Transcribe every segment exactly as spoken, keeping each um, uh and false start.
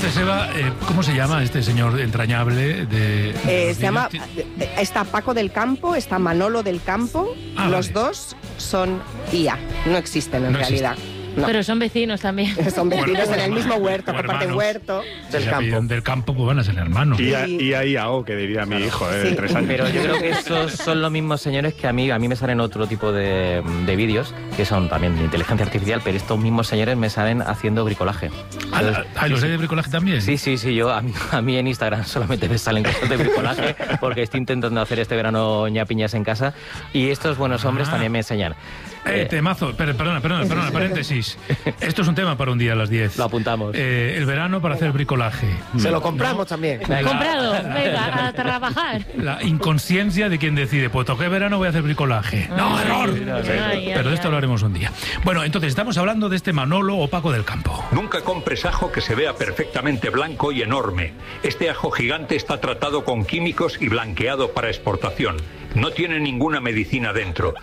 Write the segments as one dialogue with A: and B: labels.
A: Entonces, Eva, eh, ¿cómo se llama este señor entrañable? De, de
B: eh, se llama, está Paco del Campo, está Manolo del Campo,
A: ah,
B: los
A: vale.
B: dos son I A, no existen en
A: no
B: realidad.
A: Existe.
B: No.
C: Pero son vecinos también.
B: Son vecinos
A: Bueno,
B: en el mismo huerto,
A: o
B: comparten
A: hermanos.
B: huerto.
A: Si se apellidan del campo, pues van a ser hermanos.
D: Y a, y a I A O, que diría mi hijo, eh, de
B: Sí.
D: tres años.
E: Pero yo creo que esos son los mismos señores que a mí a mí me salen otro tipo de, de vídeos, que son también de inteligencia artificial, pero estos mismos señores me salen haciendo bricolaje.
A: Ah,
E: Entonces,
A: ah, ¿los hay de bricolaje también?
E: Sí, sí, sí, yo a mí, a mí en Instagram solamente me salen cosas de bricolaje porque estoy intentando hacer este verano ñapiñas en casa y estos buenos hombres
A: Ah.
E: también me enseñan.
A: Eh, temazo, pero, perdona, perdona, perdona, paréntesis. Esto es un tema para un día a las diez.
E: Lo apuntamos.
A: Eh, el verano para hacer bricolaje.
B: Se lo compramos también.
E: Venga.
C: Comprado, venga, a trabajar.
A: La inconsciencia de quien decide, pues toqué verano, voy a hacer bricolaje. ¡No, error!
C: Ay, ay,
A: Pero de esto
C: ay.
A: hablaremos un día. Bueno, entonces estamos hablando de este Manolo o Paco del Campo.
F: Nunca compres ajo que se vea perfectamente blanco y enorme. Este ajo gigante está tratado con químicos y blanqueado para exportación. No tiene ninguna medicina dentro.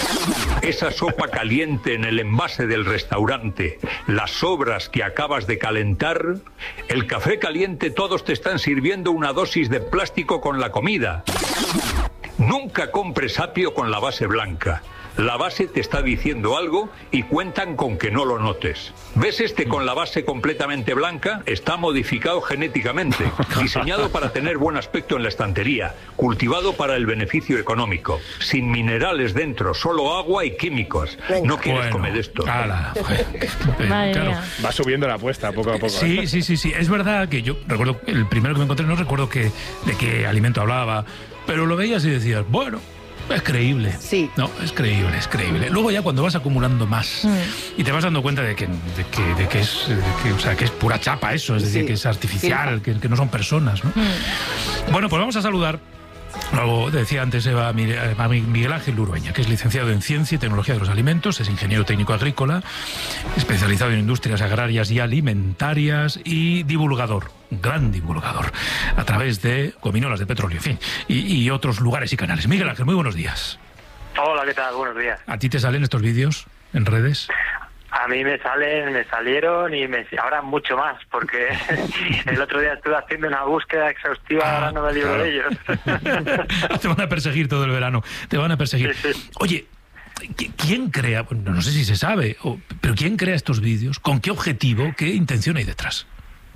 F: Esa sopa caliente en el envase del restaurante, las sobras que acabas de calentar, el café caliente, todos te están sirviendo una dosis de plástico con la comida. Nunca compres apio con la base blanca. La base te está diciendo algo y cuentan con que no lo notes. ¿Ves este con la base completamente blanca? Está modificado genéticamente, diseñado para tener buen aspecto en la estantería, cultivado para el beneficio económico, sin minerales dentro, solo agua y químicos. No quieres
A: Bueno,
F: comer esto.
A: ala, joder. Eh,
C: Madre
A: claro.
C: mía.
D: Va subiendo la apuesta poco a poco.
A: Sí,
D: ¿eh?
A: sí, sí, sí. Es verdad que yo recuerdo, el primero que me encontré, no recuerdo que, de qué alimento hablaba, pero lo veías y decías, bueno, es creíble.
B: Sí.
A: No, es creíble, es creíble. Luego ya cuando vas acumulando más
C: Mm.
A: y te vas dando cuenta de que, de que, de que es, de que, o sea, que es pura chapa eso, es decir,
B: Sí.
A: que es artificial, que, que no son personas, ¿no?
C: Mm.
A: Bueno, pues vamos a saludar. Luego decía antes Eva, a Miguel Ángel Urueña, que es licenciado en Ciencia y Tecnología de los Alimentos, es ingeniero técnico agrícola, especializado en industrias agrarias y alimentarias y divulgador, un gran divulgador, a través de gominolas de petróleo, en fin, y, y otros lugares y canales. Miguel Ángel, muy buenos días.
G: Hola, ¿qué tal? Buenos días.
A: ¿A ti te salen estos vídeos en redes?
G: A mí me salen, me salieron y me ahora mucho más, porque el otro día estuve haciendo una búsqueda exhaustiva,
A: Ah,
G: ahora no me libro
A: claro.
G: de ellos.
A: Te van a perseguir todo el verano, te van a perseguir.
G: Sí, sí.
A: Oye, ¿qui- ¿quién crea, bueno, no sé si se sabe, o- pero quién crea estos vídeos? ¿Con qué objetivo? ¿Qué intención hay detrás?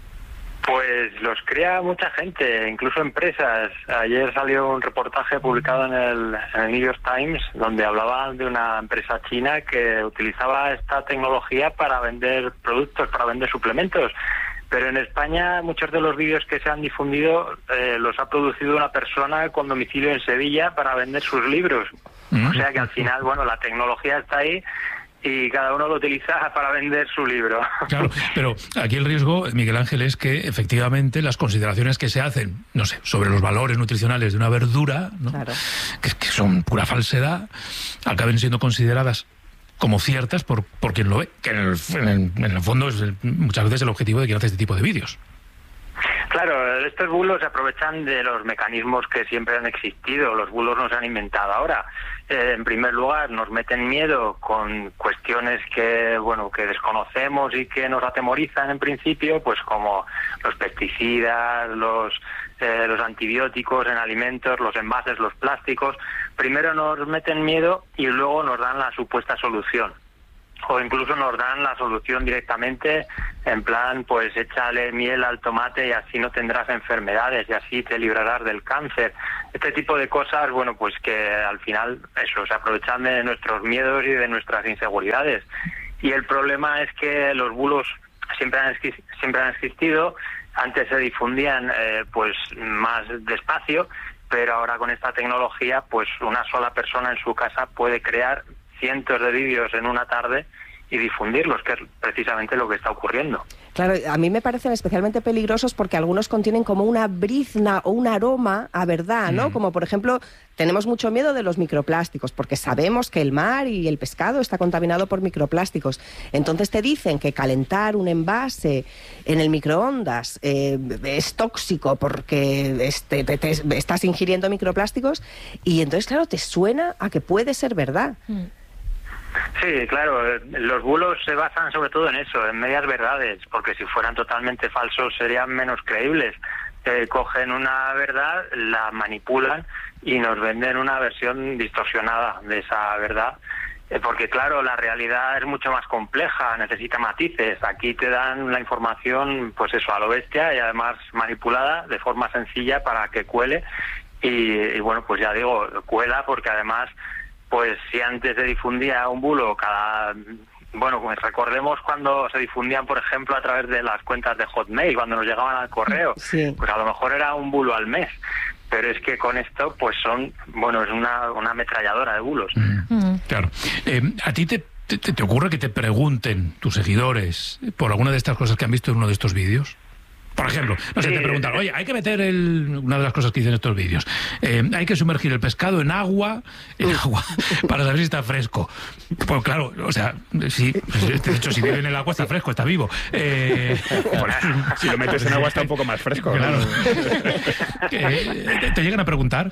G: Pues los crea mucha gente, incluso empresas. Ayer salió un reportaje publicado en el, en el New York Times donde hablaban de una empresa china que utilizaba esta tecnología para vender productos, para vender suplementos. Pero en España muchos de los vídeos que se han difundido eh, los ha producido una persona con domicilio en Sevilla para vender sus libros.
A: Mm.
G: O sea que al final, bueno, la tecnología está ahí y cada uno lo utiliza para vender su libro.
A: Claro, pero aquí el riesgo, Miguel Ángel, es que efectivamente las consideraciones que se hacen, no sé, sobre los valores nutricionales de una verdura, ¿no?
B: Claro.
A: que, que son pura falsedad, acaben siendo consideradas como ciertas por, por quien lo ve, que en el, en el, en el fondo es el- muchas veces el objetivo de quien hace este tipo de vídeos.
G: Claro, estos bulos se aprovechan de los mecanismos que siempre han existido. Los bulos no se han inventado ahora. Eh, en primer lugar, nos meten miedo con cuestiones que, bueno, que desconocemos y que nos atemorizan en principio, pues como los pesticidas, los eh, los antibióticos en alimentos, los envases, los plásticos. Primero nos meten miedo y luego nos dan la supuesta solución. O incluso nos dan la solución directamente, en plan, pues échale miel al tomate y así no tendrás enfermedades y así te librarás del cáncer. Este tipo de cosas, bueno, pues que al final, eso, se aprovechan de nuestros miedos y de nuestras inseguridades. Y el problema es que los bulos siempre han, exi- siempre han existido, antes se difundían eh, pues más despacio, pero ahora con esta tecnología, pues una sola persona en su casa puede crear cientos de vídeos en una tarde y difundirlos, que es precisamente lo que está ocurriendo.
B: Claro, a mí me parecen especialmente peligrosos porque algunos contienen como una brizna o un aroma a verdad, ¿no?
A: Mm.
B: Como por ejemplo, tenemos mucho miedo de los microplásticos porque sabemos que el mar y el pescado está contaminado por microplásticos. Entonces te dicen que calentar un envase en el microondas eh, es tóxico porque este, te, te- estás ingiriendo microplásticos y entonces, claro, te suena a que puede ser verdad.
C: Mm.
G: Sí, claro, los bulos se basan sobre todo en eso, en medias verdades, porque si fueran totalmente falsos serían menos creíbles. Eh, cogen una verdad, la manipulan y nos venden una versión distorsionada de esa verdad, eh, porque claro, la realidad es mucho más compleja, necesita matices. Aquí te dan la información, pues eso, a lo bestia y además manipulada de forma sencilla para que cuele y, y bueno, pues ya digo, cuela porque además, pues si antes se difundía un bulo cada... Bueno, pues recordemos cuando se difundían, por ejemplo, a través de las cuentas de Hotmail, cuando nos llegaban al correo,
B: sí.
G: Pues a lo mejor era un bulo al mes, pero es que con esto, pues son, bueno, es una, una ametralladora de bulos.
A: Mm, mm. Claro. Eh, ¿A ti te, te, te ocurre que te pregunten tus seguidores por alguna de estas cosas que han visto en uno de estos vídeos? Por ejemplo, no sé,
G: sí.
A: te preguntan, oye, hay que meter el, una de las cosas que dicen estos vídeos, eh, hay que sumergir el pescado en agua, en agua, para saber si está fresco. Pues claro, o sea, sí, de hecho, si vive en el agua está fresco, está vivo. Eh,
D: por eso, si lo metes en agua está un poco más fresco.
A: Claro.
D: ¿No?
A: eh, ¿te, ¿Te llegan a preguntar?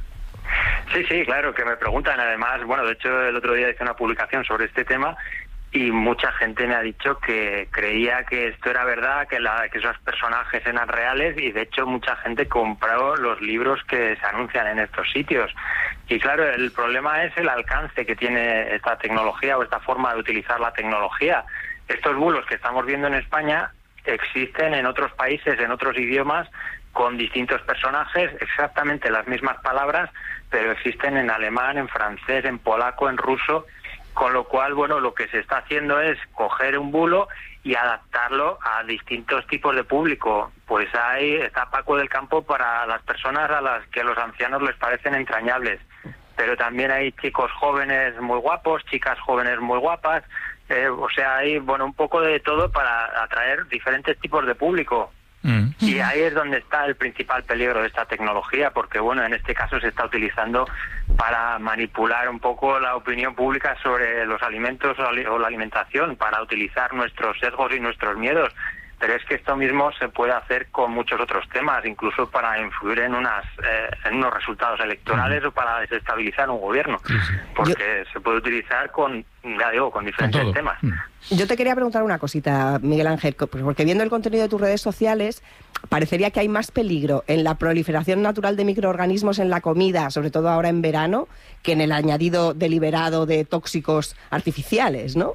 G: Sí, sí, claro, que me preguntan. Además, bueno, de hecho, el otro día hice una publicación sobre este tema y mucha gente me ha dicho que creía que esto era verdad, que, la, que esos personajes eran reales y de hecho mucha gente compró los libros que se anuncian en estos sitios. Y claro, el problema es el alcance que tiene esta tecnología o esta forma de utilizar la tecnología. Estos bulos que estamos viendo en España existen en otros países, en otros idiomas, con distintos personajes, exactamente las mismas palabras, pero existen en alemán, en francés, en polaco, en ruso. Con lo cual, bueno, lo que se está haciendo es coger un bulo y adaptarlo a distintos tipos de público. Pues ahí está Paco del Campo para las personas a las que los ancianos les parecen entrañables. Pero también hay chicos jóvenes muy guapos, chicas jóvenes muy guapas. Eh, o sea, hay, bueno, un poco de todo para atraer diferentes tipos de público. Mm. Y ahí es donde está el principal peligro de esta tecnología, porque bueno, en este caso se está utilizando para manipular un poco la opinión pública sobre los alimentos o la alimentación, para utilizar nuestros sesgos y nuestros miedos. Pero es que esto mismo se puede hacer con muchos otros temas, incluso para influir en unas eh, en unos resultados electorales uh-huh. o para desestabilizar un gobierno, sí, sí. porque Yo... se puede utilizar con, ya digo, con diferentes con temas. Uh-huh.
B: Yo te quería preguntar una cosita, Miguel Ángel, porque viendo el contenido de tus redes sociales, parecería que hay más peligro en la proliferación natural de microorganismos en la comida, sobre todo ahora en verano, que en el añadido deliberado de tóxicos artificiales, ¿no?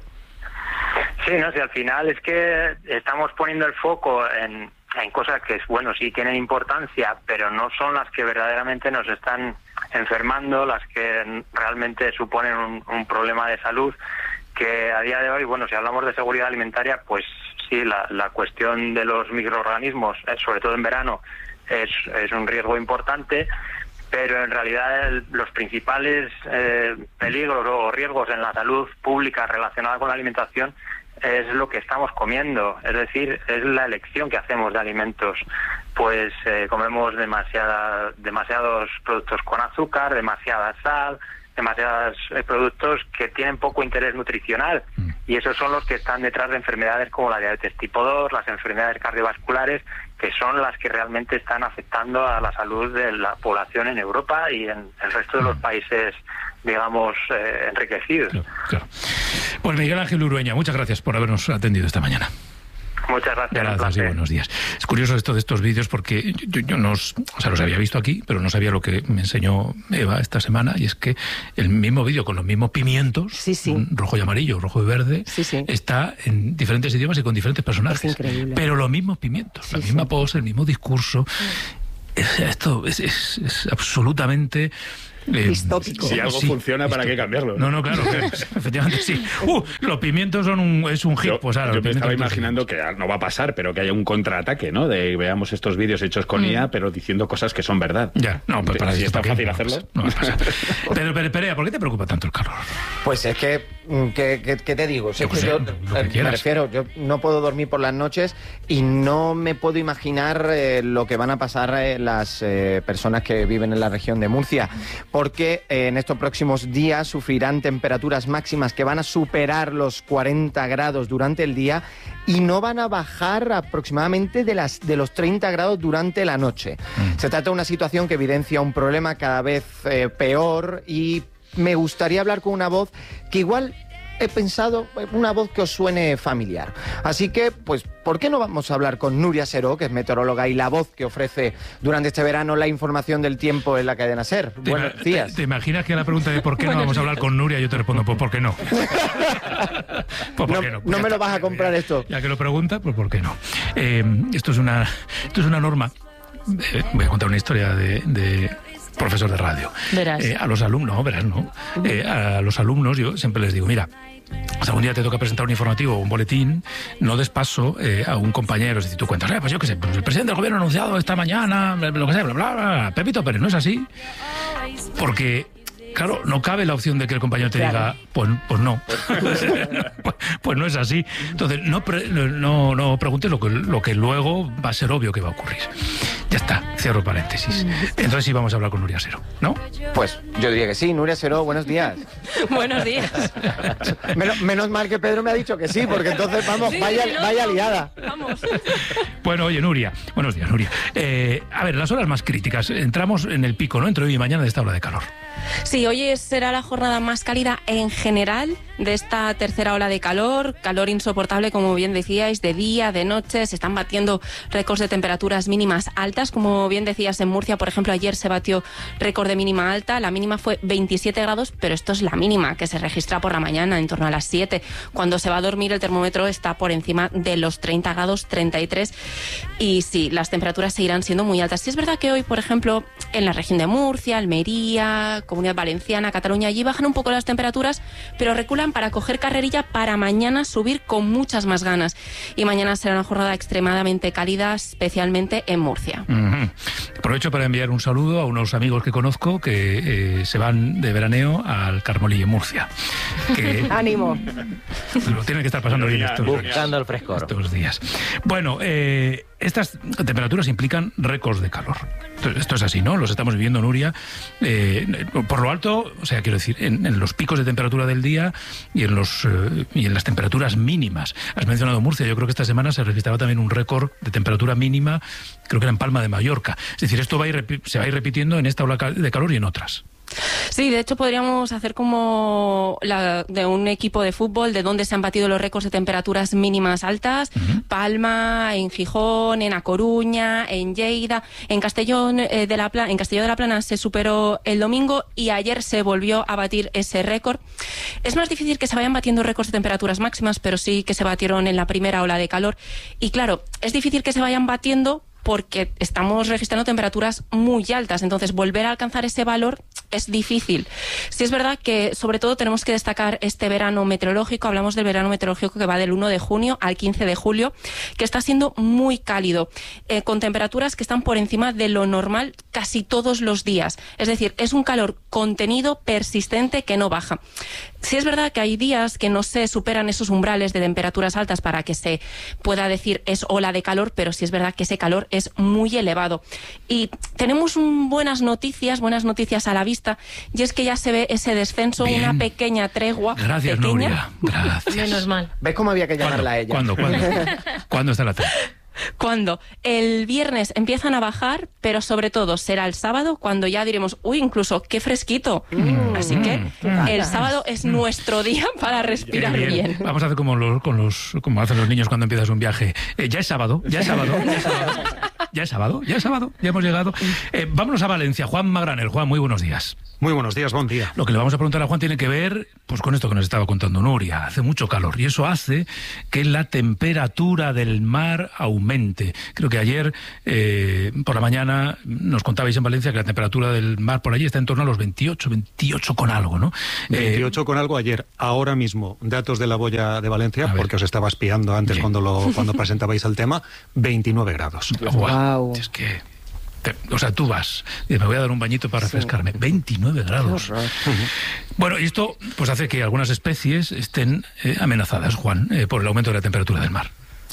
G: Sí, no, si al final es que estamos poniendo el foco en, en cosas que, bueno, sí tienen importancia, pero no son las que verdaderamente nos están enfermando, las que realmente suponen un, un problema de salud, que a día de hoy, bueno, si hablamos de seguridad alimentaria, pues sí, la, la cuestión de los microorganismos, eh, sobre todo en verano, es, es un riesgo importante, pero en realidad el, los principales eh, peligros o riesgos en la salud pública relacionada con la alimentación es lo que estamos comiendo, es decir, es la elección que hacemos de alimentos. Pues eh, comemos demasiada, demasiados productos con azúcar, demasiada sal, demasiados eh, productos que tienen poco interés nutricional, y esos son los que están detrás de enfermedades como la diabetes tipo dos, las enfermedades cardiovasculares, que son las que realmente están afectando a la salud de la población en Europa y en el resto de los países, digamos, eh, enriquecidos.
A: Claro, claro. Pues Miguel Ángel Urueña, muchas gracias por habernos atendido esta mañana.
G: Muchas gracias.
A: Gracias y buenos días. Es curioso esto de estos vídeos porque yo, yo no, o sea, los había visto aquí, pero no sabía lo que me enseñó Eva esta semana, y es que el mismo vídeo con los mismos pimientos,
B: sí, sí.
A: rojo y amarillo, rojo y verde,
B: sí, sí.
A: está en diferentes idiomas y con diferentes personajes.
B: Es increíble.
A: Pero los mismos pimientos, sí, la misma sí. pose, el mismo discurso. Sí. Es, esto es, es, es absolutamente...
B: Eh, distópico.
D: Si algo
A: sí,
D: funciona, ¿para qué cambiarlo?
A: No, no, claro, claro efectivamente sí. Uh, los pimientos son un, es un hit.
D: Yo,
A: pues ahora,
D: yo me estaba imaginando que no va a pasar, pero que haya un contraataque, ¿no? De veamos estos vídeos hechos con mm. I A, pero diciendo cosas que son verdad.
A: Ya, no, pues para
D: si es tan fácil
A: no
D: hacerlo.
A: Pasa, no va a pasar. Pero, pero, Perea, ¿por qué te preocupa tanto el calor?
H: Pues es que, ¿qué, qué, qué te digo? Si es que
A: sé,
H: yo,
A: que
H: me refiero, yo no puedo dormir por las noches y no me puedo imaginar eh, lo que van a pasar eh, las eh, personas que viven en la región de Murcia, porque eh, en estos próximos días sufrirán temperaturas máximas que van a superar los cuarenta grados durante el día y no van a bajar aproximadamente de, las, de los treinta grados durante la noche. Mm. Se trata de una situación que evidencia un problema cada vez eh, peor, y me gustaría hablar con una voz que igual he pensado una voz que os suene familiar. Así que, pues, ¿por qué no vamos a hablar con Nuria Seró, que es meteoróloga y la voz que ofrece durante este verano la información del tiempo en la cadena SER?
A: ¿Te,
H: Buenos
A: te,
H: días.
A: ¿Te imaginas que a la pregunta de por qué no vamos a hablar con Nuria yo te respondo, pues ¿por qué no? Pues ¿por
H: no,
A: qué no?
H: no me lo vas a comprar esto.
A: Ya que lo pregunta, pues ¿por qué no? Eh, esto es una esto es una norma. Eh, voy a contar una historia de... de profesor de radio.
C: Verás.
A: Eh, a los alumnos, no, verás, no. Eh, a los alumnos yo siempre les digo, mira, si algún día te toca presentar un informativo o un boletín, no des paso eh, a un compañero. Si tú cuentas, eh, pues yo qué sé, pues el presidente del gobierno ha anunciado esta mañana, lo que sea, bla, bla, bla, Pepito Pérez, no es así. Porque... claro, no cabe la opción de que el compañero te
B: Claro.
A: diga, pues, pues no. pues, pues no es así. Entonces, no, pre- no, no preguntes lo que, lo que luego va a ser obvio que va a ocurrir. Ya está, cierro paréntesis. Entonces sí vamos a hablar con Nuria Seró, ¿no?
H: Pues yo diría que sí. Nuria Seró, buenos días.
C: Buenos días.
H: menos, menos mal que Pedro me ha dicho que sí, porque entonces, vamos,
C: Sí,
H: vaya,
C: sí, no,
H: vaya
C: no.
H: liada.
C: Vamos.
A: Bueno, oye, Nuria. Buenos días, Nuria. Eh, a ver, las horas más críticas. Entramos en el pico, ¿no? Entre hoy y mañana de esta ola de calor.
I: Sí, hoy será la jornada más cálida en general de esta tercera ola de calor, calor insoportable, como bien decíais, de día, de noche, se están batiendo récords de temperaturas mínimas altas, como bien decías en Murcia, por ejemplo, ayer se batió récord de mínima alta, la mínima fue veintisiete grados, pero esto es la mínima que se registra por la mañana, en torno a las siete. Cuando se va a dormir el termómetro está por encima de los treinta grados, treinta y tres, y sí, las temperaturas seguirán siendo muy altas. Sí es verdad que hoy, por ejemplo, en la región de Murcia, Almería, Comunidad Valenciana, Cataluña, allí bajan un poco las temperaturas, pero reculan para coger carrerilla para mañana subir con muchas más ganas. Y mañana será una jornada extremadamente cálida, especialmente en Murcia.
A: Uh-huh. Aprovecho para enviar un saludo a unos amigos que conozco que eh, se van de veraneo al Carmolillo, en Murcia. Que
B: ¡Ánimo!
A: lo tienen que estar pasando bien estos,
E: Buscando el frescor.
A: estos días. Bueno, eh, estas temperaturas implican récords de calor. Esto, esto es así, ¿no? Los estamos viviendo, Nuria. Eh, por lo alto, o sea, quiero decir, en, en los picos de temperatura del día y en los eh, y en las temperaturas mínimas. Has mencionado Murcia, yo creo que esta semana se registraba también un récord de temperatura mínima, creo que era en Palma de Mallorca. Es decir, esto va a ir, se va a ir repitiendo en esta ola de calor y en otras.
I: Sí, de hecho podríamos hacer como la de un equipo de fútbol de donde se han batido los récords de temperaturas mínimas altas. Uh-huh. Palma, en Gijón, en A Coruña, en Lleida, en Castellón eh, de la Plana, en Castelló de la Plana se superó el domingo y ayer se volvió a batir ese récord. Es más difícil que se vayan batiendo récords de temperaturas máximas, pero sí que se batieron en la primera ola de calor. Y claro, es difícil que se vayan batiendo porque estamos registrando temperaturas muy altas, entonces volver a alcanzar ese valor es difícil. Sí es verdad que sobre todo tenemos que destacar este verano meteorológico, hablamos del verano meteorológico que va del uno de junio al quince de julio, que está siendo muy cálido, eh, con temperaturas que están por encima de lo normal casi todos los días. Es decir, es un calor contenido, persistente, que no baja. Sí es verdad que hay días que no se superan esos umbrales de temperaturas altas para que se pueda decir es ola de calor, pero sí es verdad que ese calor es muy elevado. Y tenemos un, buenas noticias, buenas noticias a la vista, y es que ya se ve ese descenso,
A: Bien.
I: una pequeña tregua.
A: Gracias,
I: pequeña.
A: Nuria. Gracias.
C: Menos mal.
H: ¿Ves cómo había que llamarla a ella?
A: ¿Cuándo? ¿Cuándo? ¿Cuándo está la tregua?
I: Cuando el viernes empiezan a bajar, pero sobre todo será el sábado cuando ya diremos, uy, incluso qué fresquito. Mm. Así que
A: Mm.
I: el sábado es nuestro día para respirar
A: Bien,
I: bien.
A: bien. Vamos a hacer como los, con los, como hacen los niños cuando empiezas un viaje. Eh, ya es sábado, ya es sábado, ya es sábado, ya es sábado, ya es sábado, ya hemos llegado. Eh, vámonos a Valencia. Juan Magranel. Juan, muy buenos días.
J: Muy buenos días, buen día.
A: Lo que le vamos a preguntar a Juan tiene que ver pues con esto que nos estaba contando Nuria. Hace mucho calor y eso hace que la temperatura del mar aumente. Creo que ayer eh, por la mañana nos contabais en Valencia que la temperatura del mar por allí está en torno a los veintiocho, veintiocho con algo, ¿no?
J: veintiocho eh, con algo ayer. Ahora mismo, datos de la boya de Valencia, porque os estaba espiando antes cuando lo cuando presentabais el tema, veintinueve grados.
A: Wow. Es que... Te, o sea, tú vas y me voy a dar un bañito para refrescarme. Sí. veintinueve grados. Uh-huh. Bueno, y esto pues hace que algunas especies estén eh, amenazadas, Juan, eh, por el aumento de la temperatura del mar.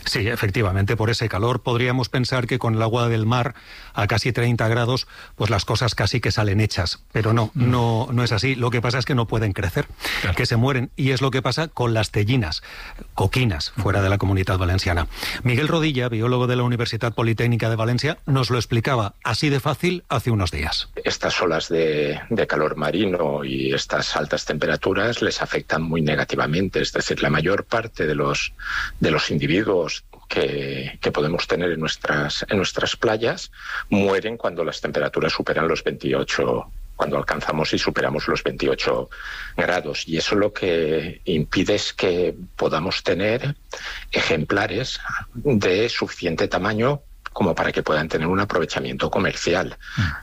J: Sí, efectivamente, por ese calor podríamos pensar que con el agua del mar a casi treinta grados, pues las cosas casi que salen hechas. Pero no, no, no es así. Lo que pasa es que no pueden crecer, claro, que se mueren. Y es lo que pasa con las tellinas, coquinas, fuera de la Comunidad Valenciana. Miguel Rodilla, biólogo de la Universidad Politécnica de Valencia, nos lo explicaba así de fácil hace unos días.
K: Estas olas de, de calor marino y estas altas temperaturas les afectan muy negativamente. Es decir, la mayor parte de los, de los individuos Que, que podemos tener en nuestras, en nuestras playas mueren cuando las temperaturas superan los veintiocho, cuando alcanzamos y superamos los veintiocho grados. Y eso lo que impide es que podamos tener ejemplares de suficiente tamaño como para que puedan tener un aprovechamiento comercial.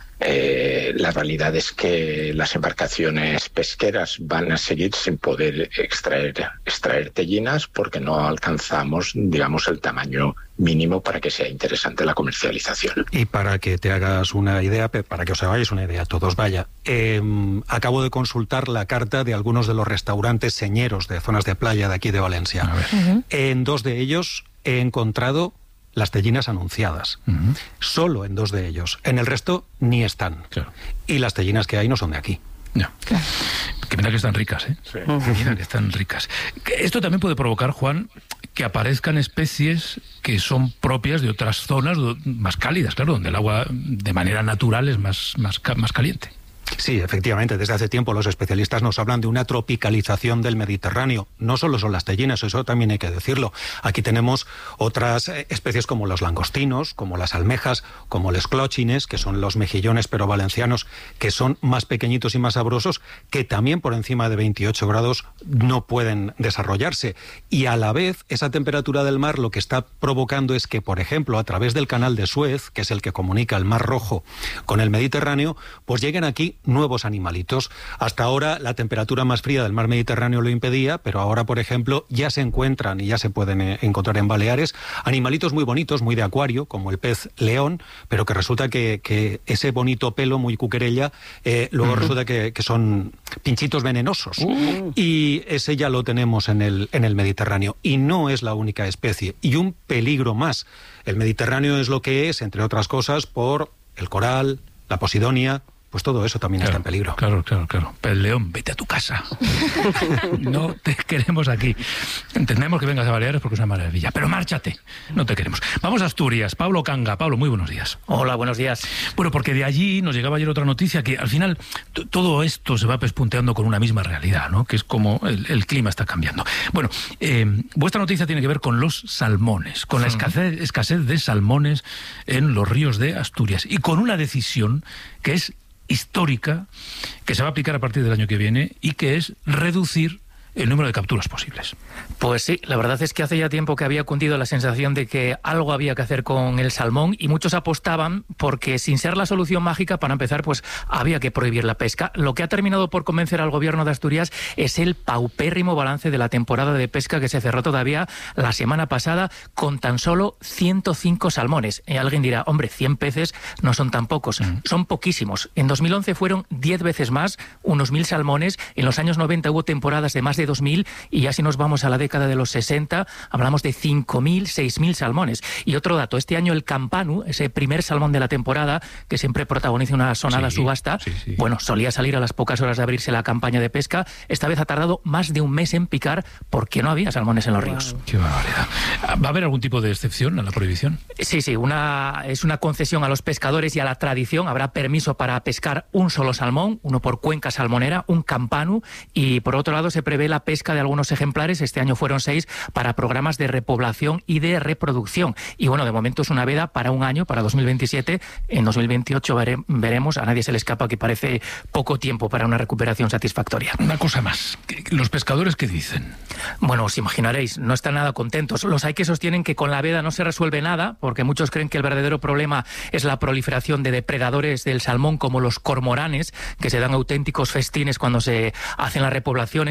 K: Eh, la realidad es que las embarcaciones pesqueras van a seguir sin poder extraer, extraer tellinas porque no alcanzamos, digamos, el tamaño mínimo para que sea interesante la comercialización.
J: Y para que te hagas una idea, para que os hagáis una idea, todos vaya, eh, acabo de consultar la carta de algunos de los restaurantes señeros de zonas de playa de aquí de Valencia. Uh-huh. En dos de ellos he encontrado las tellinas anunciadas. Uh-huh. Solo en dos de ellos. En el resto ni están. Claro. Y las tellinas que hay no son de aquí.
A: No. Claro. Que mira que están ricas, ¿eh? Sí. Mira que están ricas. Esto también puede provocar, Juan, que aparezcan especies que son propias de otras zonas más cálidas, claro, donde el agua de manera natural es más, más, más caliente.
J: Sí, efectivamente, desde hace tiempo los especialistas nos hablan de una tropicalización del Mediterráneo. No solo son las tellinas, eso también hay que decirlo. Aquí tenemos otras especies como los langostinos, como las almejas, como los clóchines, que son los mejillones pero valencianos, que son más pequeñitos y más sabrosos, que también por encima de veintiocho grados no pueden desarrollarse. Y a la vez, esa temperatura del mar lo que está provocando es que, por ejemplo, a través del canal de Suez, que es el que comunica el Mar Rojo con el Mediterráneo, pues lleguen aquí nuevos animalitos. Hasta ahora la temperatura más fría del mar Mediterráneo lo impedía, pero ahora, por ejemplo, ya se encuentran y ya se pueden eh, encontrar en Baleares animalitos muy bonitos, muy de acuario, como el pez león, pero que resulta que, que ese bonito pelo muy cuquerella, eh, luego uh-huh. resulta que, que son pinchitos venenosos. Uh-huh. Y ese ya lo tenemos en el, en el Mediterráneo. Y no es la única especie. Y un peligro más. El Mediterráneo es lo que es, entre otras cosas, por el coral, la posidonia. Pues todo eso también
A: claro,
J: está en peligro.
A: Claro, claro, claro. Pez león, vete a tu casa. No te queremos aquí. Entendemos que vengas a Baleares porque es una maravilla, pero márchate. No te queremos. Vamos a Asturias. Pablo Canga. Pablo, muy buenos días.
L: Hola, buenos días.
A: Bueno, porque de allí nos llegaba ayer otra noticia que al final t- todo esto se va pespunteando con una misma realidad, ¿no? Que es como el, el clima está cambiando. Bueno, eh, vuestra noticia tiene que ver con los salmones, con la escasez, escasez de salmones en los ríos de Asturias y con una decisión que es histórica, que se va a aplicar a partir del año que viene y que es reducir el número de capturas posibles.
L: Pues sí, la verdad es que hace ya tiempo que había cundido la sensación de que algo había que hacer con el salmón y muchos apostaban porque sin ser la solución mágica, para empezar, pues había que prohibir la pesca. Lo que ha terminado por convencer al gobierno de Asturias es el paupérrimo balance de la temporada de pesca que se cerró todavía la semana pasada con tan solo ciento cinco salmones. Y alguien dirá, hombre, cien peces no son tan pocos, mm. son poquísimos. En dos mil once fueron diez veces más, unos mil salmones. En los años noventa hubo temporadas de más de dos mil y ya si nos vamos a la década de los sesenta hablamos de cinco mil, seis mil salmones. Y otro dato, este año el campanu, ese primer salmón de la temporada que siempre protagoniza una sonada
A: sí,
L: subasta,
A: sí, sí.
L: bueno, solía salir a las pocas horas de abrirse la campaña de pesca, esta vez ha tardado más de un mes en picar porque no había salmones en los ríos.
A: Qué barbaridad. ¿Va a haber algún tipo de excepción a la prohibición?
L: Sí, sí, una, es una concesión a los pescadores y a la tradición. Habrá permiso para pescar un solo salmón, uno por cuenca salmonera, un campanu, y por otro lado se prevé la pesca de algunos ejemplares, este año fueron seis, para programas de repoblación y de reproducción. Y bueno, de momento es una veda para un año, para dos mil veintisiete. En dos mil veintiocho vere, veremos, a nadie se le escapa que parece poco tiempo para una recuperación satisfactoria.
A: Una cosa más, ¿los pescadores qué dicen?
L: Bueno, os imaginaréis, no están nada contentos. Los hay que sostienen que con la veda no se resuelve nada, porque muchos creen que el verdadero problema es la proliferación de depredadores del salmón como los cormoranes, que se dan auténticos festines cuando se hacen las repoblaciones, cuando se sueltan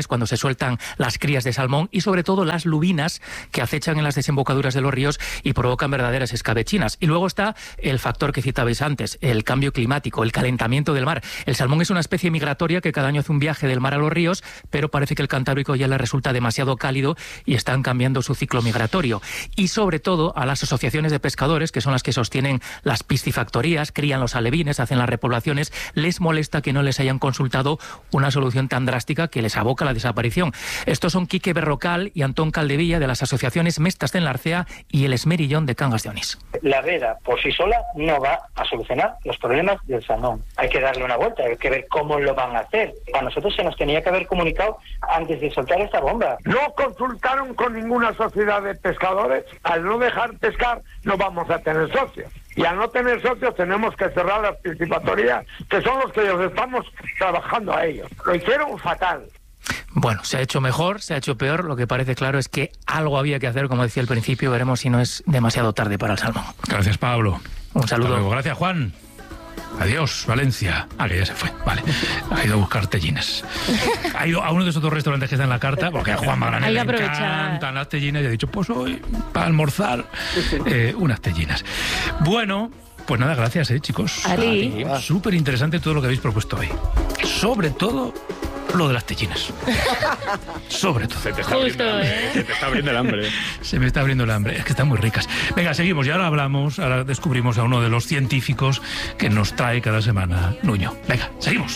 L: sueltan las crías de salmón y sobre todo las lubinas que acechan en las desembocaduras de los ríos y provocan verdaderas escabechinas. Y luego está el factor que citabais antes, el cambio climático, el calentamiento del mar. El salmón es una especie migratoria que cada año hace un viaje del mar a los ríos, pero parece que el Cantábrico ya le resulta demasiado cálido y están cambiando su ciclo migratorio. Y sobre todo a las asociaciones de pescadores, que son las que sostienen las piscifactorías, crían los alevines, hacen las repoblaciones, les molesta que no les hayan consultado una solución tan drástica que les aboca a la desaparición. Estos son Quique Berrocal y Antón Caldevilla de las asociaciones Mestas de Enlarcea y el Esmerillón de Cangas de Onís.
M: La veda por sí sola no va a solucionar los problemas del salmón. Hay que darle una vuelta, hay que ver cómo lo van a hacer. A nosotros se nos tenía que haber comunicado antes de soltar esta bomba.
N: No consultaron con ninguna sociedad de pescadores. Al no dejar pescar no vamos a tener socios. Y al no tener socios tenemos que cerrar las piscifactorías, que son los que los estamos trabajando a ellos. Lo hicieron fatal.
L: Bueno, se ha hecho mejor, se ha hecho peor. Lo que parece claro es que algo había que hacer, como decía al principio. Veremos si no es demasiado tarde para el salmón.
A: Gracias, Pablo.
L: Un saludo.
A: Hasta luego. Gracias, Juan. Adiós, Valencia. Ah, que ya se fue. Vale. Ha ido a buscar tellines. Ha ido a uno de esos dos restaurantes que están en la carta, porque a Juan Magallanes le encantan las tellinas y ha dicho, pues hoy, para almorzar, eh, unas tellinas. Bueno, pues nada, gracias, eh, chicos.
C: Ali.
A: Súper interesante todo lo que habéis propuesto hoy. Sobre todo lo de las tellinas. Sobre todo.
D: Se te está abriendo el hambre. ¿eh? Se te está abriendo el hambre.
A: Se me está abriendo el hambre. Es que están muy ricas. Venga, seguimos. Y ahora hablamos, ahora descubrimos a uno de los científicos que nos trae cada semana Nuño. Venga, seguimos.